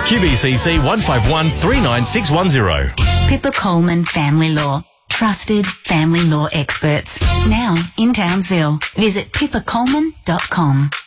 QBCC 151 39610. Pippa Coleman Family Law. Trusted family law experts. Now in Townsville. Visit pippacoleman.com.